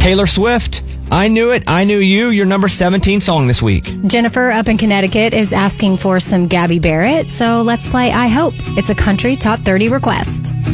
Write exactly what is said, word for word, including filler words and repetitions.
Taylor Swift, I Knew It, I Knew You, your number seventeen song this week. Jennifer up in Connecticut is asking for some Gabby Barrett, so let's play I Hope. It's a country top thirty request.